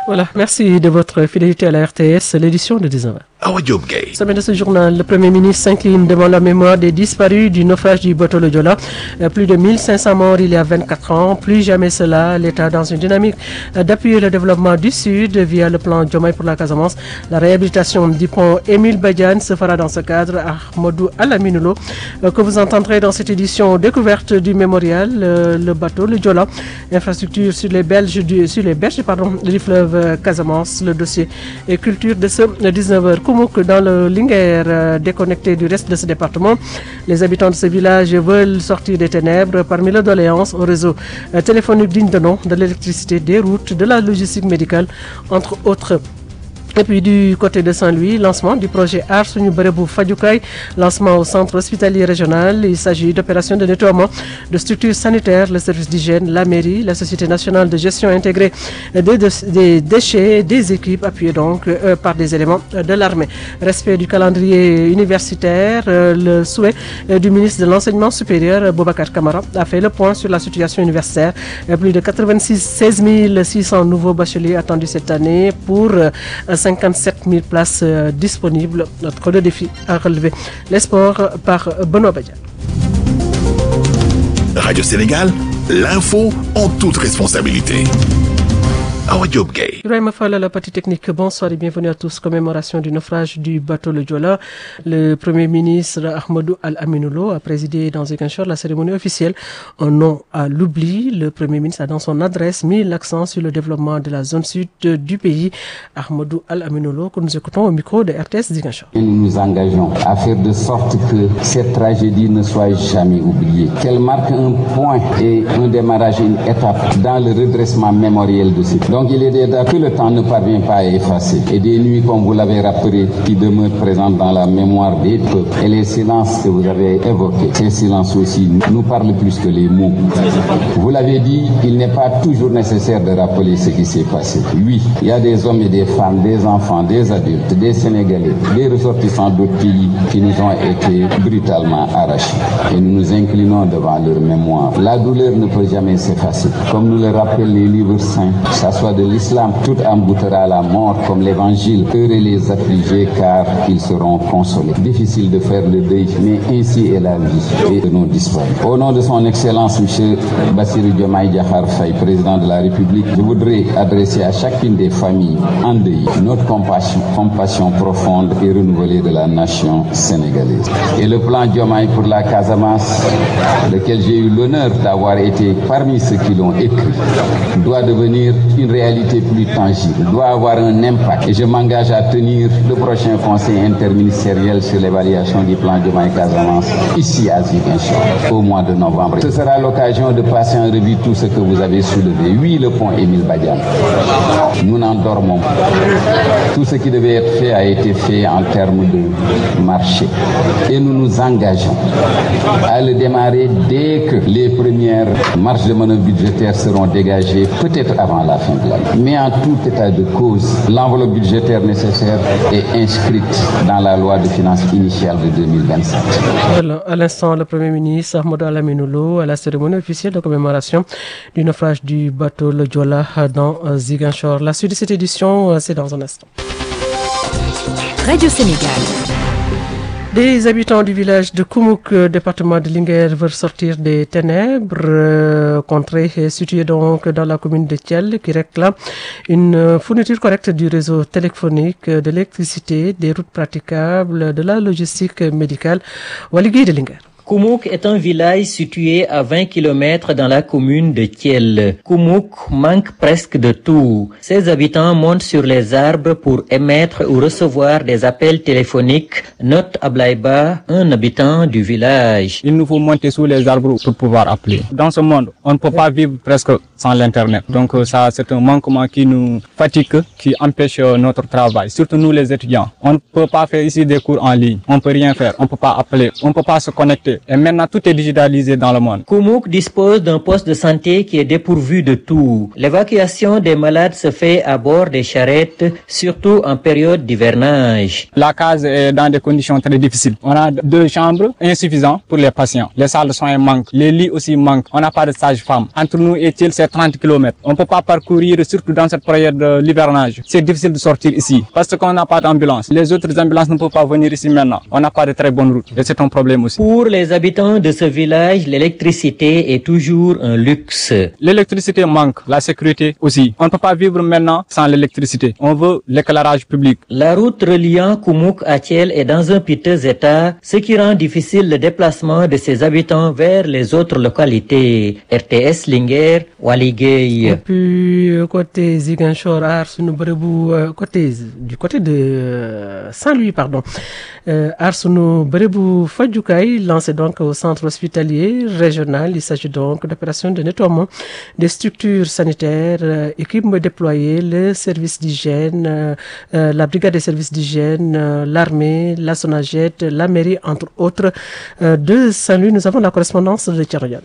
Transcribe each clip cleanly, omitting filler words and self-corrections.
Voilà, merci de votre fidélité à la RTS, l'édition de 19h. Sommet de ce journal, le Premier ministre s'incline devant la mémoire des disparus du naufrage du bateau le Joola. Plus de 1500 morts il y a 24 ans. Plus jamais cela, l'État dans une dynamique d'appuyer le développement du Sud via le plan Diomaye pour la Casamance. La réhabilitation du pont Émile Badiane se fera dans ce cadre à Ahmadou Alaminoulo, que vous entendrez dans cette édition découverte du mémorial, le bateau le Joola. Infrastructure sur les berges du fleuve Casamance. Le dossier et culture de ce 19h. Koumouk dans le Linguère, déconnecté du reste de ce département. Les habitants de ce village veulent sortir des ténèbres. Parmi les doléances au réseau téléphonique digne de nom, de l'électricité, des routes, de la logistique médicale, entre autres. Et puis du côté de Saint-Louis, lancement du projet Aar Suñu Bërëbu Fajukaay, lancement au centre hospitalier régional. Il s'agit d'opérations de nettoiement de structures sanitaires, le service d'hygiène, la mairie, la Société nationale de gestion intégrée des déchets, des équipes appuyées donc par des éléments de l'armée. Respect du calendrier universitaire, le souhait du ministre de l'Enseignement supérieur, Boubacar Camara, a fait le point sur la situation universitaire. Plus de 16 600 nouveaux bacheliers attendus cette année pour 57 000 places disponibles. Notre défi à relever. Les sports par Benoît Badian. Radio Sénégal, l'info en toute responsabilité. Ibrahima Fall, la partie technique. Bonsoir et bienvenue à tous. Commémoration du naufrage du bateau le Joola. Le Premier ministre Ahmadou Al-Aminoulo a présidé dans Ziguinchor la cérémonie officielle. Un nom à l'oubli. Le Premier ministre a dans son adresse mis l'accent sur le développement de la zone sud du pays. Ahmadou Al-Aminoulo, que nous écoutons au micro de RTS Ziguinchor. Nous nous engageons à faire de sorte que cette tragédie ne soit jamais oubliée. Qu'elle marque un point et un démarrage, une étape dans le redressement mémoriel de ce. Donc il est des dates que le temps ne parvient pas à effacer. Et des nuits, comme vous l'avez rappelé, qui demeurent présentes dans la mémoire des peuples. Et les silences que vous avez évoqués, ces silences aussi nous parlent plus que les mots. Vous l'avez dit, il n'est pas toujours nécessaire de rappeler ce qui s'est passé. Oui, il y a des hommes et des femmes, des enfants, des adultes, des Sénégalais, des ressortissants d'autres pays qui nous ont été brutalement arrachés. Et nous nous inclinons devant leur mémoire. La douleur ne peut jamais s'effacer. Comme nous le rappellent les livres saints, ça soit de l'islam, tout aboutira à la mort comme l'évangile. Heureux les affligés car ils seront consolés. Difficile de faire le deuil, mais ainsi est la vie et de nos disparus. Au nom de son excellence, M. Bassirou Diomaye Diakhar Faye, président de la République, je voudrais adresser à chacune des familles endeuillées notre compassion profonde et renouvelée de la nation sénégalaise. Et le plan Diomaye pour la Casamance, lequel j'ai eu l'honneur d'avoir été parmi ceux qui l'ont écrit, doit devenir une réalité plus tangible, doit avoir un impact. Et je m'engage à tenir le prochain conseil interministériel sur l'évaluation du plan Diomaye Casamance ici à Ziguinchor au mois de novembre. Ce sera l'occasion de passer en revue tout ce que vous avez soulevé. Oui, le pont Émile Badiane. Nous n'en dormons pas. Tout ce qui devait être fait a été fait en termes de marché. Et nous nous engageons à le démarrer dès que les premières marges de manœuvre budgétaires seront dégagées, peut-être avant la fin de l'année. Mais en tout état de cause, l'enveloppe budgétaire nécessaire est inscrite dans la loi de finances initiale de 2027. Voilà, à l'instant, le Premier ministre Ahmadou Alaminoulo à la cérémonie officielle de commémoration du naufrage du bateau le Joola dans Ziguinchor. La suite de cette édition, c'est dans un instant. Radio Sénégal. Des habitants du village de Koumouk, département de Linguère, veulent sortir des ténèbres. Contrée située donc dans la commune de Thiel, qui réclame une fourniture correcte du réseau téléphonique, de l'électricité, des routes praticables, de la logistique médicale. Waligui de Linguère. Koumouk est un village situé à 20 km dans la commune de Thiel. Koumouk manque presque de tout. Ses habitants montent sur les arbres pour émettre ou recevoir des appels téléphoniques, note Ablaïba, un habitant du village. Il nous faut monter sous les arbres pour pouvoir appeler. Dans ce monde, on ne peut pas vivre presque sans l'Internet. Donc ça, c'est un manquement qui nous fatigue, qui empêche notre travail, surtout nous les étudiants. On ne peut pas faire ici des cours en ligne. On ne peut rien faire. On ne peut pas appeler. On ne peut pas se connecter. santé. Et maintenant, tout est digitalisé dans le monde. Koumouk dispose d'un poste de santé qui est dépourvu de tout. L'évacuation des malades se fait à bord des charrettes, surtout en période d'hivernage. La case est dans des conditions très difficiles. On a 2 chambres insuffisantes pour les patients. Les salles de soins manquent. Les lits aussi manquent. On n'a pas de sage-femme. Entre nous et il, c'est 30 km. On ne peut pas parcourir, surtout dans cette période de l'hivernage. C'est difficile de sortir ici parce qu'on n'a pas d'ambulance. Les autres ambulances ne peuvent pas venir ici maintenant. On n'a pas de très bonne route. Et c'est un problème aussi. Pour les habitants de ce village, l'électricité est toujours un luxe. L'électricité manque. La sécurité aussi. On ne peut pas vivre maintenant sans l'électricité. On veut l'éclairage public. La route reliant Koumouk à Thiel est dans un piteux état, ce qui rend difficile le déplacement de ses habitants vers les autres localités. RTS Linguère, Waligay. Et puis côté Ziguinchor, du côté de Saint-Louis, pardon. Arsunu Berebou Fadjoukaï, lancé donc au centre hospitalier régional. Il s'agit donc d'opérations de nettoiement des structures sanitaires, équipes déployées, le service d'hygiène, la brigade des services d'hygiène, l'armée, la Sonaged, la mairie, entre autres. De Saint-Louis, nous avons la correspondance de Thierry.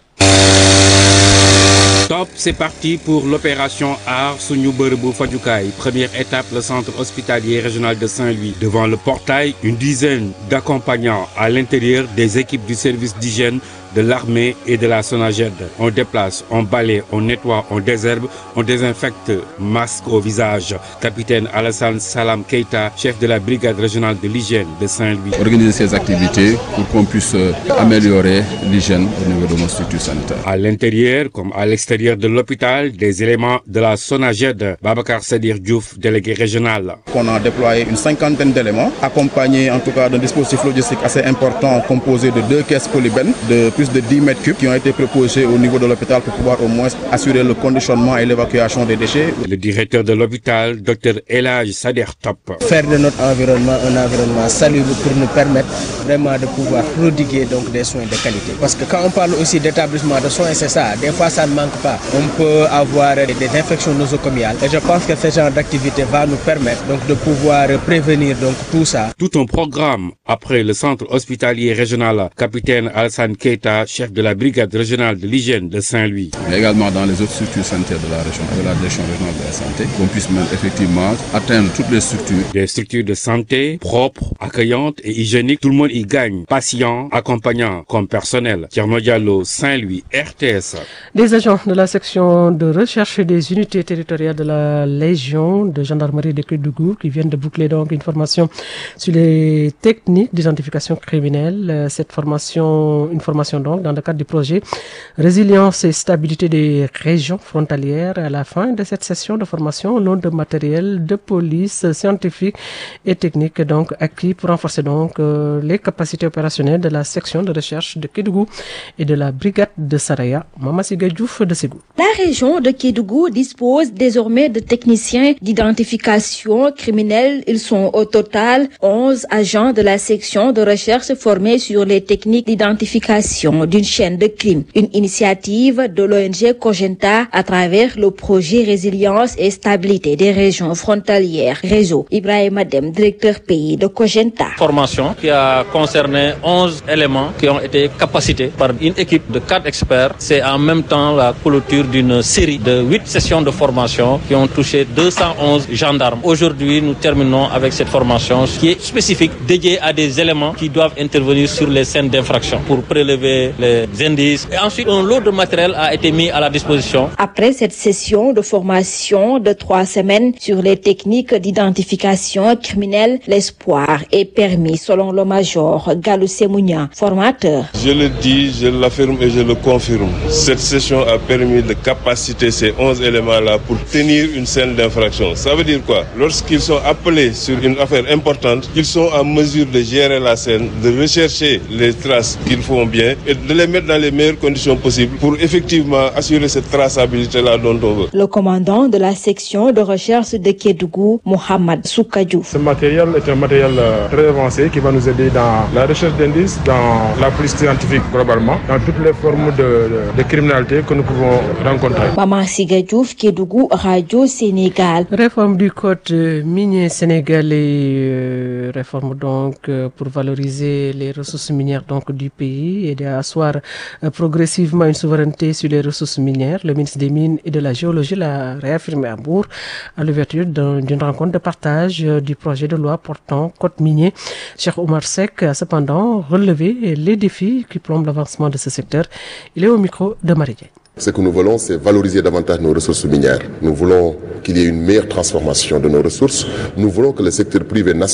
Top, c'est parti pour l'opération Arsunu Berebou Fadjoukaï. Première étape, le centre hospitalier régional de Saint-Louis. Devant le portail, une dizaine d'accompagnants à l'intérieur des équipes du service d'hygiène, de l'armée et de la Sonaged. On déplace, on balaye, on nettoie, on désherbe, on désinfecte, masque au visage. Capitaine Alassane Salam Keita, chef de la brigade régionale de l'hygiène de Saint-Louis. Organiser ces activités pour qu'on puisse améliorer l'hygiène au niveau de nos structures sanitaires. À l'intérieur comme à l'extérieur de l'hôpital, des éléments de la Sonaged. Babacar Sadir Diouf, délégué régional. On a déployé une 50aine d'éléments, accompagnés en tout cas d'un dispositif logistique assez important composé de 2 caisses polybènes de plus de 10 mètres cubes qui ont été proposés au niveau de l'hôpital pour pouvoir au moins assurer le conditionnement et l'évacuation des déchets. Le directeur de l'hôpital, Dr Elhaj Sader Top. Faire de notre environnement un environnement salubre pour nous permettre vraiment de pouvoir prodiguer donc des soins de qualité. Parce que quand on parle aussi d'établissement de soins, c'est ça. Des fois, ça ne manque pas. On peut avoir des infections nosocomiales. Et je pense que ce genre d'activité va nous permettre donc de pouvoir prévenir donc tout ça. Tout un programme après le centre hospitalier régional, capitaine Alassane Keita, chef de la brigade régionale de l'hygiène de Saint-Louis. Mais également dans les autres structures sanitaires de la région, avec la direction régionale de la santé, qu'on puisse même effectivement atteindre toutes les structures. Des structures de santé propres, accueillantes et hygiéniques. Tout le monde y gagne. Patients, accompagnants comme personnel. Thierno Diallo, Saint-Louis, RTS. Des agents de la section de recherche des unités territoriales de la Légion de gendarmerie de Kédougou qui viennent de boucler donc une formation sur les techniques d'identification criminelle. Cette formation, une formation donc dans le cadre du projet Résilience et stabilité des régions frontalières. À la fin de cette session de formation, lot de matériel de police scientifique et technique donc acquis pour renforcer donc les capacités opérationnelles de la section de recherche de Kédougou et de la brigade de Saraya. Mamasiga Diouf de Ségou. La région de Kédougou dispose désormais de techniciens d'identification criminelle. Ils sont au total 11 agents de la section de recherche formés sur les techniques d'identification d'une chaîne de crimes. Une initiative de l'ONG Cogenta à travers le projet Résilience et stabilité des régions frontalières. Réseau Ibrahim Adem, directeur pays de Cogenta. Formation qui a concerné 11 éléments qui ont été capacités par une équipe de 4 experts. C'est en même temps la clôture d'une série de 8 sessions de formation qui ont touché 211 gendarmes. Aujourd'hui, nous terminons avec cette formation qui est spécifique, dédiée à des éléments qui doivent intervenir sur les scènes d'infraction pour prélever les indices. Et ensuite, un lot de matériel a été mis à la disposition. Après cette session de formation de 3 semaines sur les techniques d'identification criminelle, l'espoir est permis selon le major Galou Semounia, formateur. Je le dis, je l'affirme et je le confirme. Cette session a permis de capaciter ces 11 éléments-là pour tenir une scène d'infraction. Ça veut dire quoi? Lorsqu'ils sont appelés sur une affaire importante, ils sont en mesure de gérer la scène, de rechercher les traces qu'ils font bien et de les mettre dans les meilleures conditions possibles pour effectivement assurer cette traçabilité-là dont on veut. Le commandant de la section de recherche de Kédougou, Mohamed Soukadjouf. Ce matériel est un matériel très avancé qui va nous aider dans la recherche d'indices, dans la police scientifique globalement, dans toutes les formes de criminalité que nous pouvons rencontrer. Maman Sigadjouf, Kédougou, Radio Sénégal. Réforme du code minier sénégalais, réforme donc pour valoriser les ressources minières donc du pays et d'asseoir progressivement une souveraineté sur les ressources minières. Le ministre des Mines et de la Géologie l'a réaffirmé à Bourg à l'ouverture d'une rencontre de partage du projet de loi portant code minier. Cheikh Omar Seck a cependant relevé les défis qui plombent l'avancement de ce secteur. Il est au micro de Marie-Diagne. Ce que nous voulons, c'est valoriser davantage nos ressources minières. Nous voulons qu'il y ait une meilleure transformation de nos ressources. Nous voulons que le secteur privé national